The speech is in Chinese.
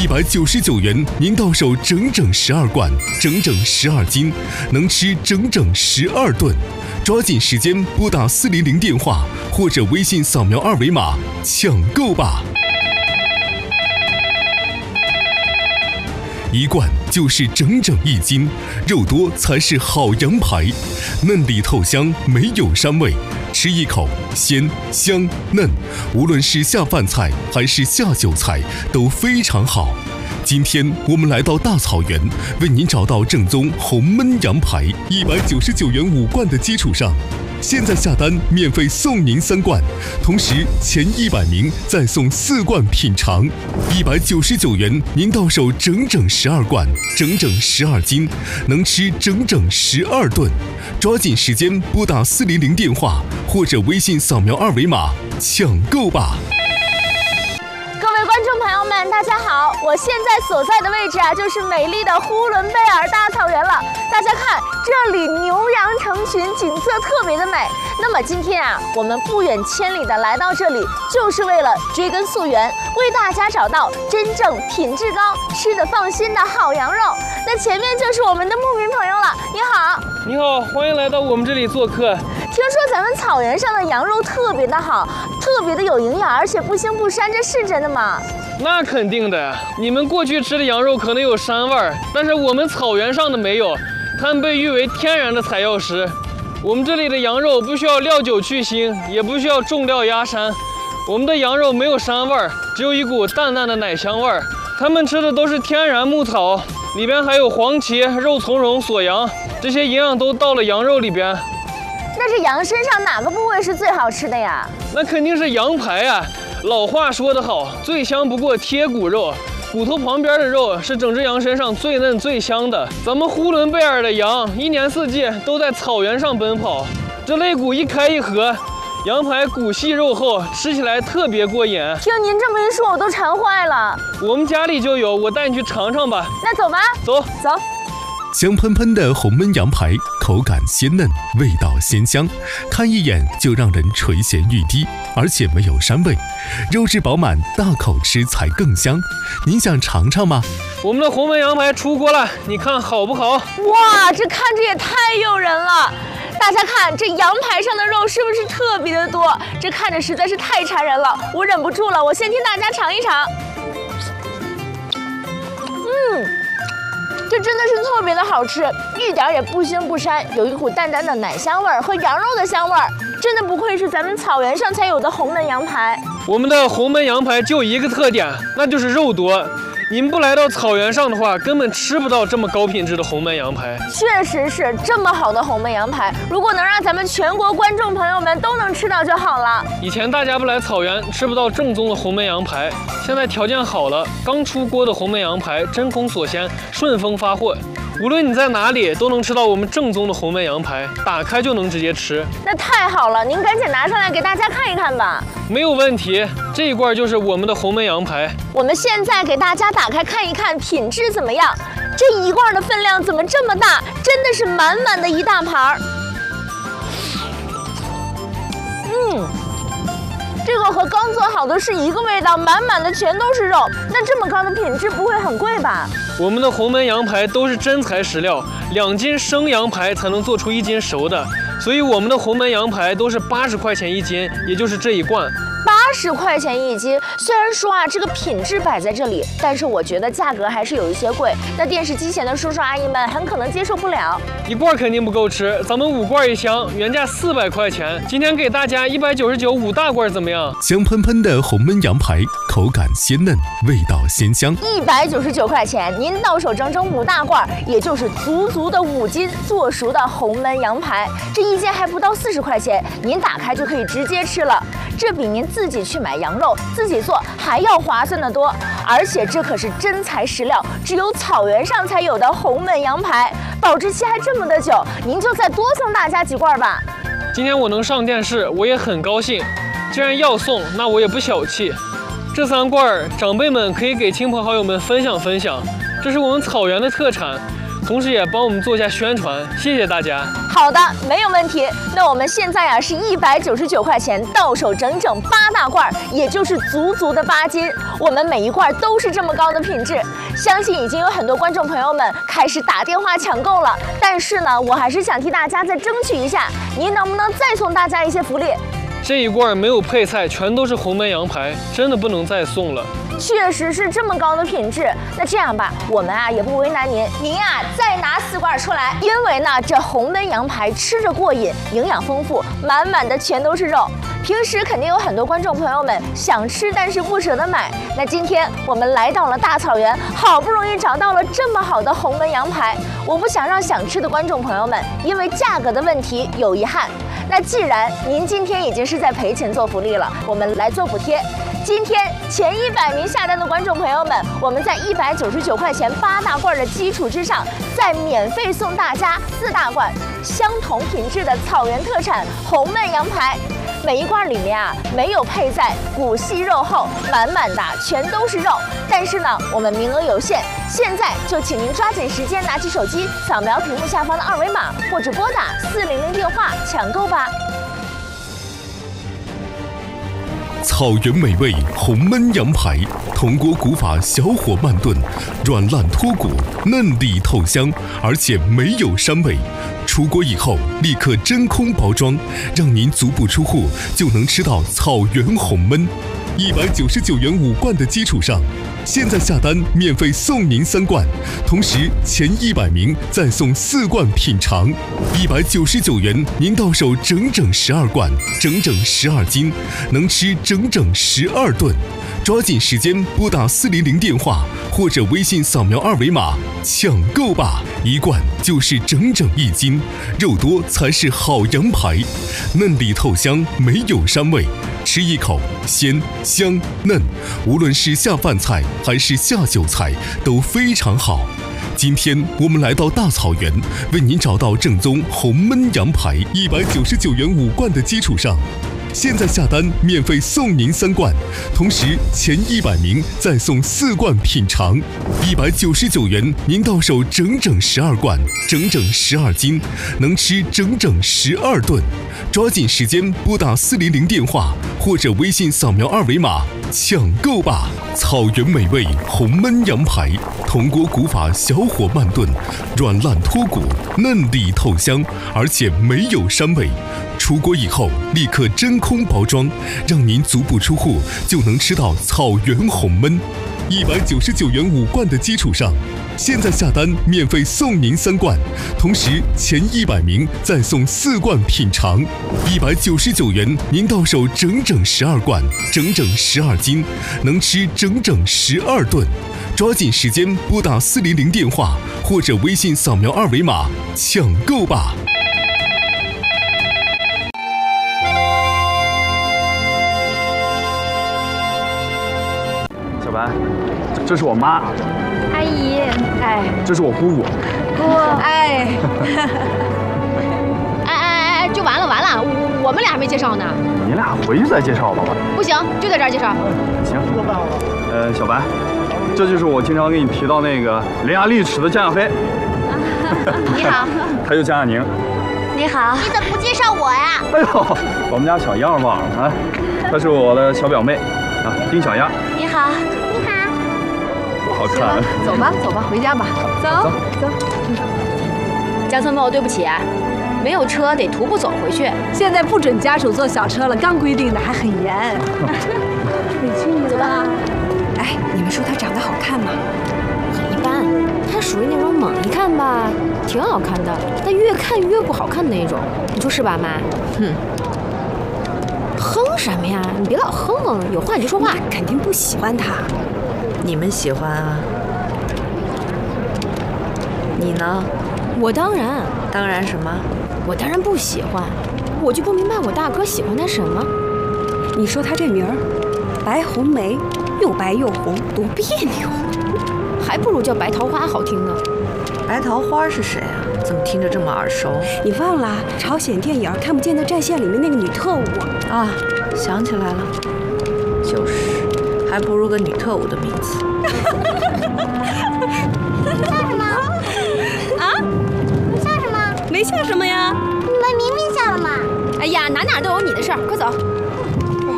199元，您到手整整12罐，整整12斤，能吃整整12顿。抓紧时间拨打400电话或者微信扫描2维码抢购吧。1罐就是整整1斤，肉多才是好羊排，嫩里透香，没有膻味，吃一口鲜香嫩，无论是下饭菜还是下酒菜都非常好。今天我们来到大草原，为您找到正宗红焖羊排，199元5罐的基础上，现在下单免费送您3罐，同时前100名再送4罐品尝。199元，您到手整整12罐，整整12斤，能吃整整12顿。抓紧时间拨打400电话或者微信扫描2维码抢购吧。 观众朋友们，大家好！我现在所在的位置就是美丽的呼伦贝尔大草原了。大家看，这里牛羊成群，景色特别的美。那么今天我们不远千里的来到这里，就是为了追根溯源，为大家找到真正品质高、吃得放心的好羊肉。那前面就是我们的牧民朋友了，你好。 你好，欢迎来到我们这里做客。 听说咱们草原上的羊肉特别的好，特别的有营养，而且不腥不膻，这是真的吗？ 那肯定的，你们过去吃的羊肉可能有膻味儿，但是我们草原上的没有，它们被誉为天然的采药食。我们这里的羊肉不需要料酒去腥，也不需要重料压膻，我们的羊肉没有膻味儿，只有一股淡淡的奶香味儿。他们吃的都是天然牧草，里边还有黄芪、肉苁蓉、锁阳，这些营养都到了羊肉里边。 那这羊身上哪个部位是最好吃的呀？ 那肯定是羊排啊！老话说得好，最香不过贴骨肉，骨头旁边的肉是整只羊身上最嫩最香的。咱们呼伦贝尔的羊一年四季都在草原上奔跑，这肋骨一开一合，羊排骨细肉厚，吃起来特别过瘾。 听您这么一说，我都馋坏了。 我们家里就有，我带你去尝尝吧。 那走吧， 走。 香喷喷的红焖羊排，口感鲜嫩，味道鲜香，看一眼就让人垂涎欲滴，而且没有膻味，肉质饱满，大口吃才更香。您想尝尝吗？ 我们的红焖羊排出锅了，你看好不好？ 哇，这看着也太诱人了！大家看，这羊排上的肉是不是特别的多？这看着实在是太馋人了，我忍不住了，我先替大家尝一尝。这真的是特别的好吃，一点也不腥不膻，有一股淡淡的奶香味儿和羊肉的香味儿，真的不愧是咱们草原上才有的红焖羊排。 我们的红焖羊排就一个特点，那就是肉多。你们不来到草原上的话，根本吃不到这么高品质的红焖羊排。 确实是这么好的红焖羊排，如果能让咱们全国观众朋友们都能吃到就好了。 以前大家不来草原，吃不到正宗的红焖羊排，现在条件好了，刚出锅的红焖羊排真空锁鲜，顺丰发货。无论你在哪里，都能吃到我们正宗的红焖羊排，打开就能直接吃。 那太好了，您赶紧拿上来给大家看一看吧。 没有问题，这一罐就是我们的红焖羊排。 我们现在给大家打开看一看，品质怎么样？这一罐的分量怎么这么大？真的是满满的一大盘儿。这个和刚做好的是一个味道，满满的全都是肉。那这么高的品质不会很贵吧？ 我们的红焖羊排都是真材实料，2斤生羊排才能做出1斤熟的，所以我们的红焖羊排都是80块钱1斤，也就是这一罐。 80块钱1斤，虽然说这个品质摆在这里，但是我觉得价格还是有一些贵。那电视机前的叔叔阿姨们很可能接受不了。 一罐肯定不够吃，咱们5罐一箱，原价400块钱，今天给大家199 5大罐怎么样？ 香喷喷的红焖羊排，口感鲜嫩，味道鲜香。 199块钱，您到手整整5大罐，也就是足的5斤做熟的红焖羊排，这一斤还不到40块钱，您打开就可以直接吃了。这比您自己去买羊肉自己做还要划算得多，而且这可是真材实料，只有草原上才有的红焖羊排，保质期还这么的久，您就再多送大家几罐吧。 今天我能上电视，我也很高兴。既然要送，那我也不小气。这3罐长辈们可以给亲朋好友们分享分享，这是我们草原的特产，同时也帮我们做一下宣传，谢谢大家。 好的，没有问题。那我们现在是199块钱到手整整8大罐，也就是足的8斤。 我们每一罐都是这么高的品质，相信已经有很多观众朋友们开始打电话抢购了。但是呢，我还是想替大家再争取一下，您能不能再送大家一些福利？ 这一罐没有配菜，全都是红焖羊排，真的不能再送了。 确实是这么高的品质。那这样吧，我们也不为难您，您再拿4罐出来，因为呢这红焖羊排吃着过瘾，营养丰富，满满的全都是肉。平时肯定有很多观众朋友们想吃，但是不舍得买。那今天我们来到了大草原，好不容易找到了这么好的红焖羊排，我不想让想吃的观众朋友们因为价格的问题有遗憾。那既然您今天已经是在赔钱做福利了，我们来做补贴。今天前100名下单的观众朋友们，我们在199块钱8大罐的基础之上，再免费送大家4大罐相同品质的草原特产红焖羊排。每一罐里面没有配菜，骨细肉厚，满满的全都是肉。但是呢，我们名额有限，现在就请您抓紧时间，拿起手机扫描屏幕下方的2维码，或者拨打400电话抢购吧。 草原美味红焖羊排，铜锅古法小火慢炖，软烂脱骨，嫩里透香，而且没有膻味。出锅以后立刻真空包装，让您足不出户就能吃到草原红焖。199元5罐的基础上，现在下单免费送您3罐，同时前100名再送4罐品尝。199元您到手整整12罐，整整12斤，能吃整整12顿。抓紧时间拨打400电话或者微信扫描2维码抢购吧！一罐就是整整1斤，肉多才是好羊排，嫩里透香，没有膻味，吃一口鲜香嫩，无论是下饭菜还是下酒菜都非常好。今天我们来到大草原，为您找到正宗红焖羊排，199元5罐的基础上，现在下单免费送您3罐，同时前100名再送4罐品尝。199元您到手整整12罐，整整12斤，能吃整整12顿。抓紧时间拨打400电话或者微信扫描2维码抢购吧！草原美味红焖羊排，铜锅古法小火慢炖，软烂脱骨，嫩里透香，而且没有膻味。出锅以后立刻真空包装，让您足不出户就能吃到草原红焖。199元5罐的基础上，现在下单免费送您3罐，同时前100名再送4罐品尝。199元您到手整整12罐，整整12斤，能吃整整12顿。抓紧时间拨打400电话或者微信扫描2维码抢购吧！ 小白，这是我妈， 阿姨，哎， 这是我姑姑， 哎，哎，就完了，我们俩还没介绍呢。 你俩回去再介绍吧。 不行，就在这儿介绍。 行，小白，这就是我经常给你提到那个伶牙俐齿的江亚飞。 你好。 他就江亚宁。 你好。 你怎么不介绍我呀？ 哎呦，我们家小样忘了啊，她是我的小表妹啊，丁小样。 你好。 好看。 走吧，回家吧。走。江村茂，对不起，没有车得徒步走回去。 现在不准家属坐小车了，刚规定的，还很严。委屈你了。走吧。 哎，你们说他长得好看吗？ 很一般，他属于那种猛一看吧，挺好看的，但越看越不好看的那种。你说是吧，妈？哼什么呀？你别老哼，有话你就说话。 肯定不喜欢他。 你们喜欢啊？你呢？ 我当然。 当然什么？ 我当然不喜欢。我就不明白我大哥喜欢他什么。 你说他这名儿，白红梅，又白又红，多别扭。 还不如叫白桃花好听呢。 白桃花是谁啊？怎么听着这么耳熟？ 你忘了朝鲜电影《看不见的战线》里面那个女特务啊？想起来了，就是，还不如个女特务的名字。 笑什么？ 啊？ 笑什么？没笑什么呀？ 你们明明笑了嘛！ 哎呀，哪都有你的事儿，快走。